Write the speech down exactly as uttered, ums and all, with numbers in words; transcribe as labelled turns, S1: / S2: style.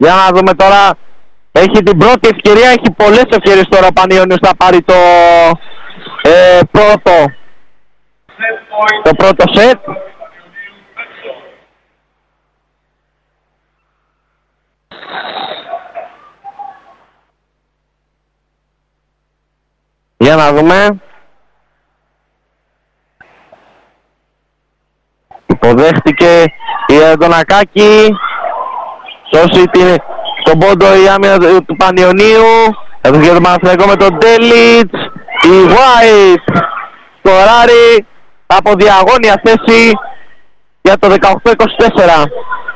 S1: Για να δούμε τώρα. Έχει την πρώτη ευκαιρία, έχει πολλές ευκαιρίες τώρα ο Πανιωνίος θα πάρει το ε, πρώτο το πρώτο σετ. Για να δούμε. Υποδέχτηκε η Αντωνακάκη. Σώσει την, τον πόντο η άμυνα του Πανιωνίου. Εδώ για τον Παναθηναϊκό με τον Ντέλιτς. Η White σκοράρει από διαγώνια θέση για το δεκαοκτώ είκοσι τέσσερα.